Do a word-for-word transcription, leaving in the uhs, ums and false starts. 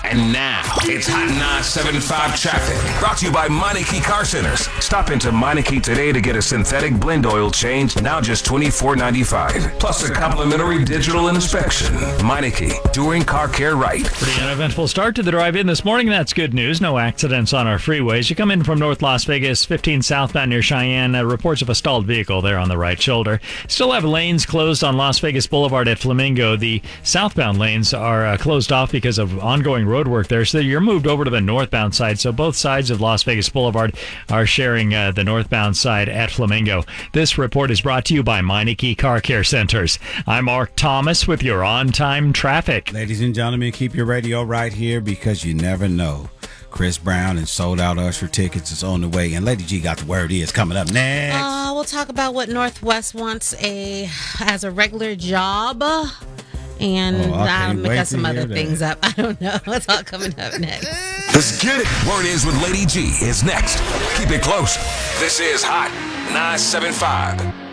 And now, it's Hot nine seventy-five traffic. Brought to you by Meineke Car Centers. Stop into Meineke today to get a synthetic blend oil change, now just twenty-four ninety-five. Plus a complimentary digital inspection. Meineke, doing car care right. Pretty uneventful start to the drive-in this morning. That's good news. No accidents on our freeways. You come in from North Las Vegas, fifteen southbound near Cheyenne. Uh, reports of a stalled vehicle there on the right shoulder. Still have lanes closed on Las Vegas Boulevard at Flamingo. The southbound lanes are uh, closed off because of ongoing road work there, so you're moved over to the northbound side. So both sides of Las Vegas Boulevard are sharing uh, the northbound side at Flamingo. This report is brought to you by Meineke Car Care Centers. I'm Mark Thomas with your on-time traffic. Ladies and gentlemen, keep your radio right here because you never know. Chris Brown and sold out Usher tickets is on the way, and Lady G got the word is coming up next. Uh, we'll talk about what Northwest wants a as a regular job. And oh, I'll make up some other that. things up. I don't know. It's all coming up next. Let's get it. Word is with Lady G is next. Keep it close. This is Hot nine seventy-five.